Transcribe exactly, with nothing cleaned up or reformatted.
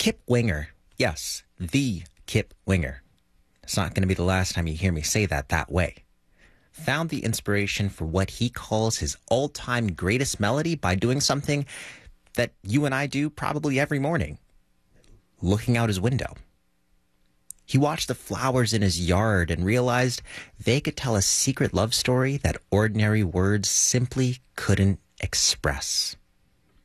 Kip Winger, yes, the Kip Winger. It's not going to be the last time you hear me say that that way. Found the inspiration for what he calls his all-time greatest melody by doing something that you and I do probably every morning, looking out his window. He watched the flowers in his yard and realized they could tell a secret love story that ordinary words simply couldn't express.